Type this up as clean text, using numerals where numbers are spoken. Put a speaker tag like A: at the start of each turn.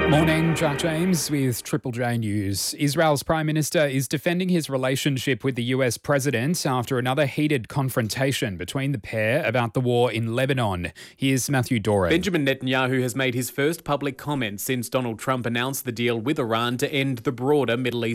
A: Morning, Jack James with Triple J News. Israel's Prime Minister is defending his relationship with the US President after another heated confrontation between the pair about the war in Lebanon. Here's Matthew Doran.
B: Benjamin Netanyahu has made his first public comment since Donald Trump announced the deal with Iran to end the broader Middle East